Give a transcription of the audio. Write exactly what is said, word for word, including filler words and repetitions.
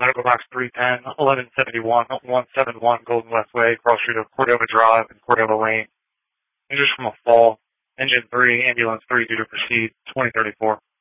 Medical Box three ten, eleven seventy-one, one seventy-one Golden West Way, cross street of Cordova Drive and Cordova Lane. Injuries from a fall. Engine three, ambulance three due to proceed, twenty thirty-four.